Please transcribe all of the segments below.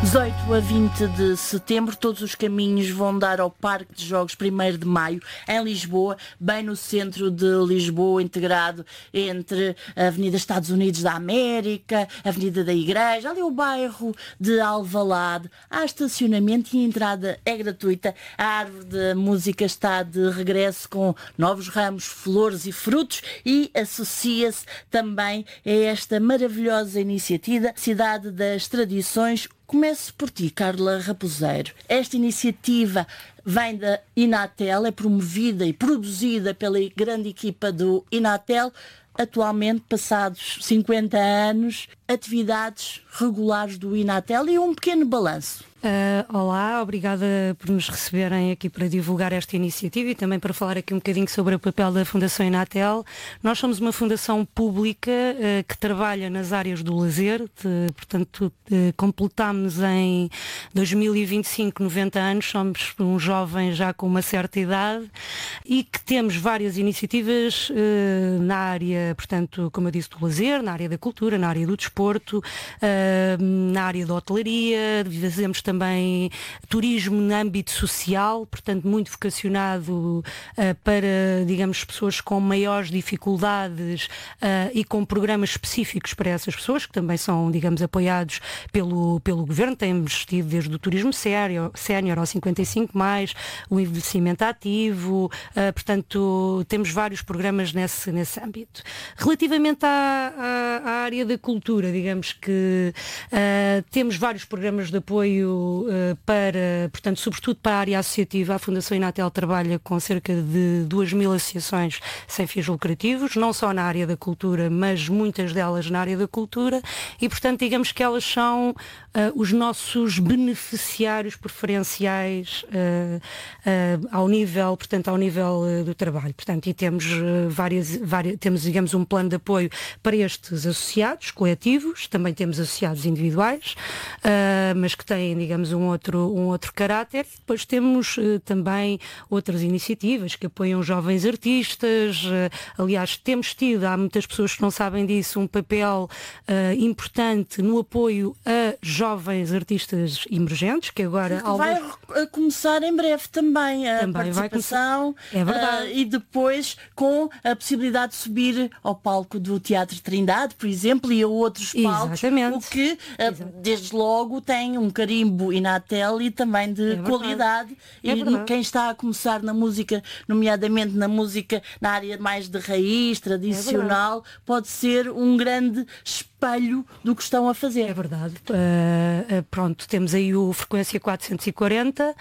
18 a 20 de setembro, todos os caminhos vão dar ao Parque de Jogos 1º de Maio, em Lisboa, bem no centro de Lisboa, integrado entre a Avenida Estados Unidos da América, a Avenida da Igreja, ali o bairro de Alvalade. Há estacionamento e a entrada é gratuita. A árvore da música está de regresso com novos ramos, flores e frutos e associa-se também a esta maravilhosa iniciativa, Cidade das Tradições. Começo por ti, Carla Raposeiro. Esta iniciativa vem da Inatel, é promovida e produzida pela grande equipa do Inatel. Atualmente, passados 50 anos, atividades regulares do Inatel e um pequeno balanço. Olá, obrigada por nos receberem aqui para divulgar esta iniciativa e também para falar aqui um bocadinho sobre o papel da Fundação Inatel. Nós somos uma fundação pública que trabalha nas áreas do lazer, portanto completámos em 2025 90 anos, somos um jovem já com uma certa idade e que temos várias iniciativas na área, portanto, como eu disse, do lazer, na área da cultura, na área do desporto, na área da hotelaria, fazemos também turismo no âmbito social, portanto muito vocacionado para, digamos, pessoas com maiores dificuldades e com programas específicos para essas pessoas, que também são, digamos, apoiados pelo governo. Temos tido desde o turismo sénior ao 55+, o envelhecimento ativo, portanto temos vários programas nesse âmbito. Relativamente à área da cultura, digamos que temos vários programas de apoio para, portanto, sobretudo para a área associativa. A Fundação Inatel trabalha com cerca de 2.000 associações sem fins lucrativos, não só na área da cultura, mas muitas delas na área da cultura e, portanto, digamos que elas são os nossos beneficiários preferenciais ao nível do trabalho. Portanto, e temos temos, digamos, um plano de apoio para estes associados coletivos, também temos associados individuais, mas que têm, digamos, um outro caráter. Depois temos também outras iniciativas que apoiam jovens artistas. Aliás, temos tido, há muitas pessoas que não sabem disso, um papel importante no apoio a jovens artistas emergentes, que agora... Vai começar em breve também a participação, é verdade. E depois com a possibilidade de subir ao palco do Teatro Trindade, por exemplo, e a outros palcos, exatamente, o que desde logo tem um carimbo Inatel e também de qualidade. Quem está a começar na música, nomeadamente na música na área mais de raiz, tradicional, pode ser um grande espelho do que estão a fazer. É verdade. Pronto, temos aí o Frequência 440,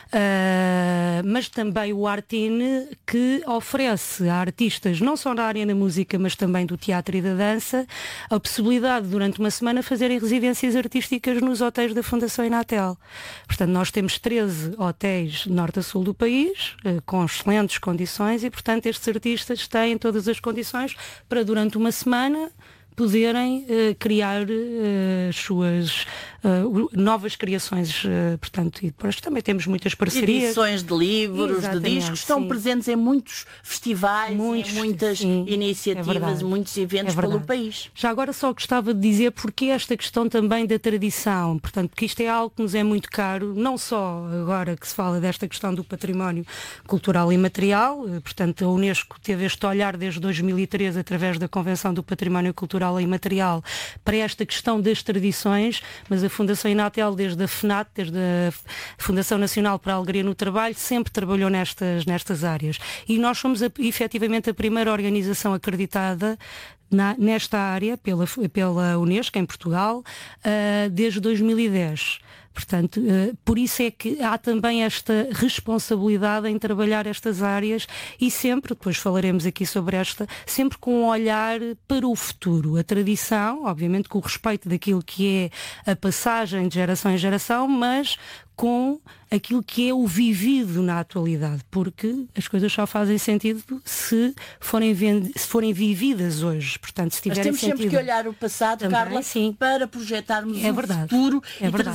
mas também o Artine, que oferece a artistas, não só na área da música, mas também do teatro e da dança, a possibilidade de, durante uma semana, fazerem residências artísticas nos hotéis da Fundação Inatel. Portanto, nós temos 13 hotéis norte a sul do país, com excelentes condições, e, portanto, estes artistas têm todas as condições para, durante uma semana, poderem criar suas novas criações, portanto, e depois também temos muitas parcerias. Edições de livros, de discos, estão presentes em muitos festivais, em muitas iniciativas, muitos eventos pelo país. Já agora só gostava de dizer porque esta questão também da tradição, portanto, porque isto é algo que nos é muito caro, não só agora que se fala desta questão do património cultural e material, portanto, a Unesco teve este olhar desde 2013 através da Convenção do Património Cultural e Material para esta questão das tradições, mas a Fundação Inatel, desde a FNAT, desde a Fundação Nacional para a Alegria no Trabalho, sempre trabalhou nestas áreas. E nós somos efetivamente a primeira organização acreditada nesta área pela Unesco, em Portugal, desde 2010. Portanto, por isso é que há também esta responsabilidade em trabalhar estas áreas e sempre, depois falaremos aqui sobre sempre com um olhar para o futuro. A tradição, obviamente com o respeito daquilo que é a passagem de geração em geração, mas com aquilo que é o vivido na atualidade, porque as coisas só fazem sentido se forem vividas hoje. Portanto, se tiverem Mas temos sempre que olhar o passado, também, Carla, para projetarmos o futuro e trazermos a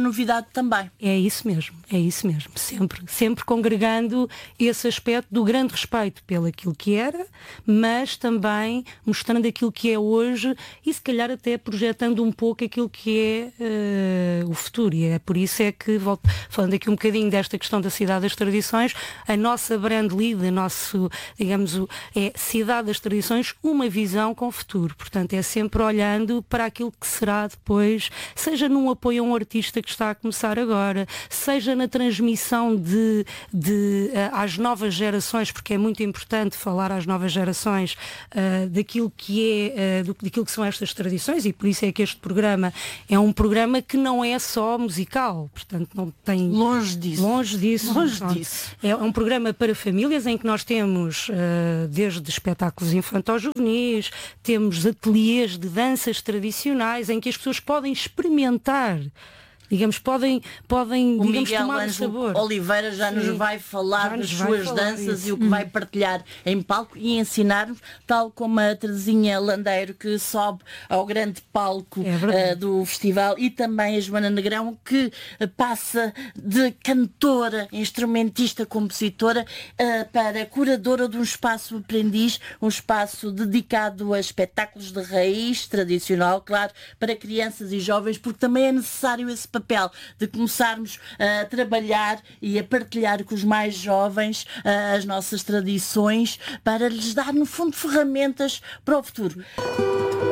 novidade também. É isso mesmo. Sempre congregando esse aspecto do grande respeito pelo aquilo que era, mas também mostrando aquilo que é hoje e se calhar até projetando um pouco aquilo que é o futuro. E é por isso é que, falando aqui um bocadinho desta questão da Cidade das Tradições, a nossa brand lead, é Cidade das Tradições, uma visão com futuro. Portanto, é sempre olhando para aquilo que será depois, seja num apoio a um artista que está a começar agora, seja na transmissão às novas gerações, porque é muito importante falar às novas gerações daquilo que são estas tradições, e por isso é que este programa é um programa que não é só musical, portanto não tem... Longe disso. É um programa para famílias em que nós temos desde espetáculos infanto-juvenis, temos ateliês de danças tradicionais em que as pessoas podem experimentar, podem Miguel tomar Ângelo sabor. Oliveira já nos vai falar das suas danças isso. E o que vai partilhar em palco e ensinar-nos, tal como a Terezinha Landeiro, que sobe ao grande palco do festival, e também a Joana Negrão, que passa de cantora, instrumentista, compositora, para curadora de um espaço aprendiz, um espaço dedicado a espetáculos de raiz tradicional, claro, para crianças e jovens, porque também é necessário esse papel de começarmos a trabalhar e a partilhar com os mais jovens as nossas tradições, para lhes dar, no fundo, ferramentas para o futuro.